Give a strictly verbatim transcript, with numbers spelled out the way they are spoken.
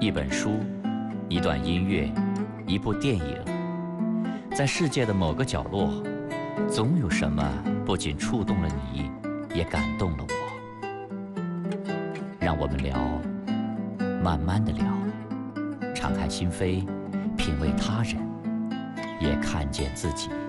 一本书，一段音乐，一部电影，在世界的某个角落，总有什么不仅触动了你，也感动了我。让我们聊，慢慢的聊，敞开心扉，品味他人，也看见自己。